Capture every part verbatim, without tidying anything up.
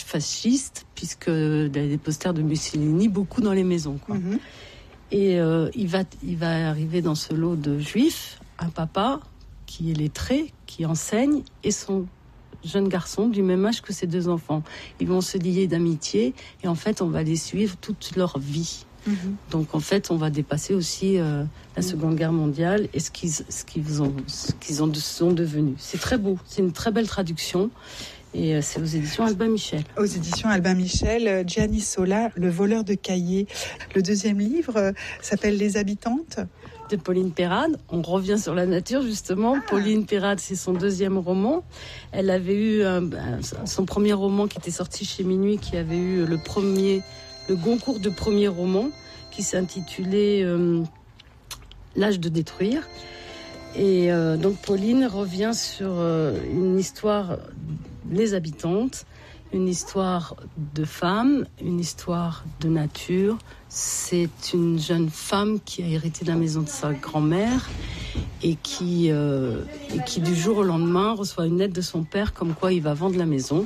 fasciste, puisque il y a des posters de Mussolini beaucoup dans les maisons, quoi. Mm-hmm. Et euh, il va, il va arriver dans ce lot de juifs un papa qui est lettré, qui enseigne, et son jeune garçon du même âge que ses deux enfants. Ils vont se lier d'amitié, et en fait, on va les suivre toute leur vie. Mmh. Donc, en fait, on va dépasser aussi euh, la Seconde Guerre mondiale et ce qu'ils, ce qu'ils, ont, ce qu'ils ont, sont devenus. C'est très beau, c'est une très belle traduction. Et euh, c'est aux éditions Albin Michel. Aux éditions Albin Michel, Gianni Sola, Le voleur de cahiers. Le deuxième livre euh, s'appelle Les habitantes. De Pauline Perrade. On revient sur la nature, justement. Ah. Pauline Perrade, c'est son deuxième roman. Elle avait eu un, un, son premier roman qui était sorti chez Minuit, qui avait eu le premier, le Goncourt de premier roman, qui s'intitulait euh, L'âge de détruire. Et euh, donc Pauline revient sur euh, une histoire, Les habitantes, une histoire de femme, une histoire de nature. C'est une jeune femme qui a hérité de la maison de sa grand-mère et qui, euh, et qui du jour au lendemain reçoit une lettre de son père comme quoi il va vendre la maison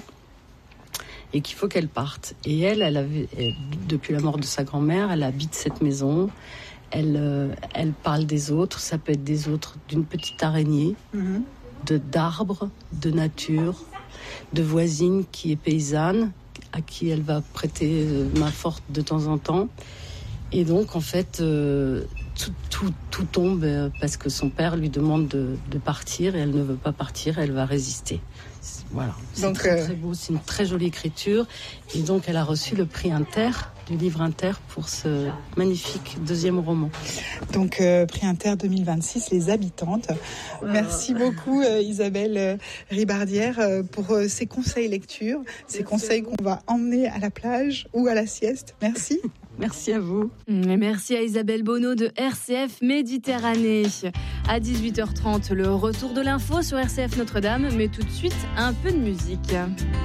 et qu'il faut qu'elle parte. Et elle, elle avait, elle, depuis la mort de sa grand-mère, elle habite cette maison. Elle, euh, elle parle des autres, ça peut être des autres, d'une petite araignée, mm-hmm. de, d'arbres, de nature, de voisine qui est paysanne, à qui elle va prêter main forte de temps en temps. Et donc, en fait, euh, tout, tout, tout tombe parce que son père lui demande de, de partir et elle ne veut pas partir, elle va résister. Voilà, c'est donc, très, très beau, c'est une très jolie écriture. Et donc, elle a reçu le prix Inter, du livre Inter, pour ce magnifique deuxième roman. Donc, euh, prix Inter deux mille vingt-six, Les habitantes. Euh... Merci beaucoup, euh, Isabelle euh, Ribardière, euh, pour euh, ces conseils lecture, ces Merci conseils qu'on va emmener à la plage ou à la sieste. Merci. Merci à vous. Et merci à Isabelle Bonneau de R C F Méditerranée. À dix-huit heures trente, le retour de l'info sur R C F Notre-Dame, mais tout de suite, un peu de musique.